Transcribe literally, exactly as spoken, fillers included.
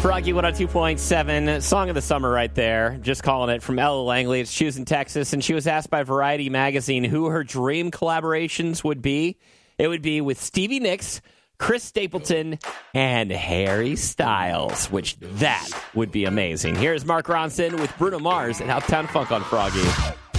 Froggy one oh two point seven, song of the summer right there. Just calling it from Ella Langley. It's Shoes in Texas, and she was asked by Variety magazine who her dream collaborations would be. It would be with Stevie Nicks, Chris Stapleton, and Harry Styles, which that would be amazing. Here's Mark Ronson with Bruno Mars and Uptown Funk on Froggy.